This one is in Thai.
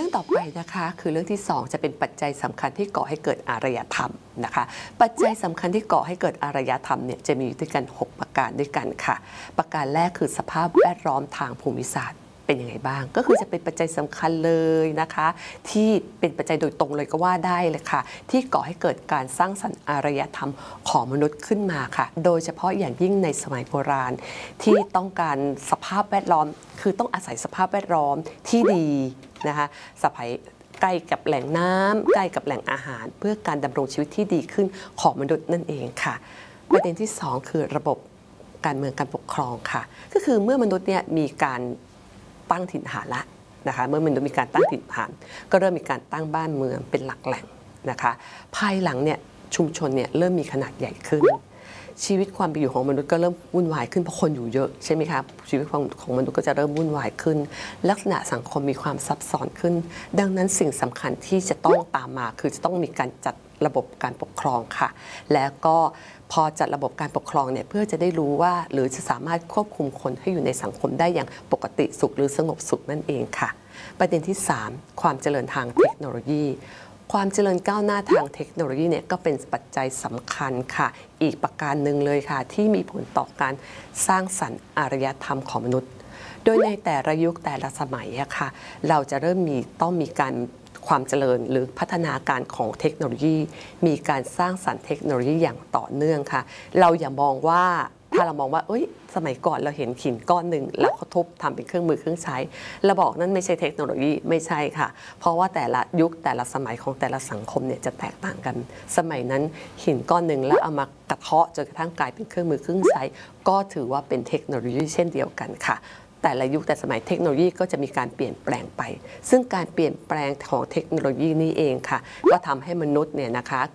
รื่องต่อไปนะคะคือเรื่องที่2จะเป็นปัจจัยสำคัญที่ก่อให้เกิดอารยธรรมนะคะปัจจัยสำคัญที่ก่อให้เกิดอารยธรรมเนี่ยจะมีอยู่ด้วยกัน6ประการด้วยกันค่ะประการแรกคือสภาพแวดล้อมทางภูมิศาสตร์เป็นยังไงบ้างก็คือจะเป็นปัจจัยสำคัญเลยนะคะที่เป็นปัจจัยโดยตรงเลยก็ว่าได้เลยค่ะที่ก่อให้เกิดการสร้างสรรค์อารยธรรมของมนุษย์ขึ้นมาค่ะโดยเฉพาะอย่างยิ่งในสมัยโบราณที่ต้องการสภาพแวดล้อมคือต้องอาศัยสภาพแวดล้อมที่ดีนะคะสมัยใกล้กับแหล่งน้ำใกล้กับแหล่งอาหารเพื่อการดำรงชีวิตที่ดีขึ้นของมนุษย์นั่นเองค่ะประเด็นที่2คือระบบการเมืองการปกครองค่ะก็คือเมื่อมนุษย์เนี่ยมีการตั้งถิ่นฐานละนะคะเมื่อมนุษย์มีการตั้งถิ่นฐานก็เริ่มมีการตั้งบ้านเมืองเป็นหลักแหล่งนะคะภายหลังเนี่ยชุมชนเนี่ยเริ่มมีขนาดใหญ่ขึ้นชีวิตความเป็นอยู่ของมนุษย์ก็เริ่มวุ่นวายขึ้นเพราะคนอยู่เยอะใช่ไหมครับชีวิตของมนุษย์ก็จะเริ่มวุ่นวายขึ้นลักษณะสังคมมีความซับซ้อนขึ้นดังนั้นสิ่งสำคัญที่จะต้องตามมาคือจะต้องมีการจัดระบบการปกครองค่ะแล้วก็พอจัดระบบการปกครองเนี่ยเพื่อจะได้รู้ว่าหรือจะสามารถควบคุมคนให้อยู่ในสังคมได้อย่างปกติสุขหรือสงบสุขนั่นเองค่ะประเด็นที่3ความเจริญทางเทคโนโลยีความเจริญก้าวหน้าทางเทคโนโลยีเนี่ยก็เป็นปัจจัยสำคัญค่ะอีกประการหนึ่งเลยค่ะที่มีผลต่อการสร้างสรรค์อารยธรรมของมนุษย์โดยในแต่ละยุคแต่ละสมัยอะค่ะเราจะต้องมีการความเจริญหรือพัฒนาการของเทคโนโลยีมีการสร้างสรรค์เทคโนโลยีอย่างต่อเนื่องค่ะเราอย่ามองว่าถ้าเรามองว่าสมัยก่อนเราเห็นหินก้อนหนึ่งแล้วเขาทุบทำเป็นเครื่องมือเครื่องใช้เราบอกนั่นไม่ใช่เทคโนโลยีไม่ใช่ค่ะเพราะว่าแต่ละยุคแต่ละสมัยของแต่ละสังคมเนี่ยจะแตกต่างกันสมัยนั้นหินก้อนหนึ่งแล้วเอามากระเทาะจนกระทั่งกลายเป็นเครื่องมือเครื่องใช้ก็ถือว่าเป็นเทคโนโลยีเช่นเดียวกันค่ะแต่ละยุคแต่สมัยเทคโนโลยีก็จะมีการเปลี่ยนแปลงไปซึ่งการเปลี่ยนแปลงของเทคโนโลยีนี้เองค่ะก็ทำให้มนุษย์เนี่ยนะคะ